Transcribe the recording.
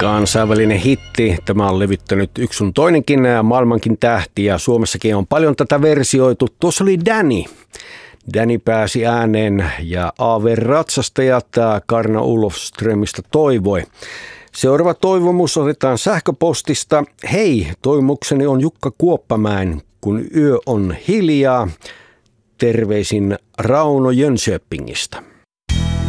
Kansainvälinen hitti. Tämä on levittänyt yksi sun toinenkin maailmankin tähti ja Suomessakin on paljon tätä versioitu. Tuossa oli Danny. Danny pääsi ääneen ja AV-ratsastajat Karna Olofströmistä toivoi. Seuraava toivomus otetaan sähköpostista. Hei, toivomukseni on Jukka Kuoppamäen, kun yö on hiljaa. Terveisin Rauno Jönköpingistä.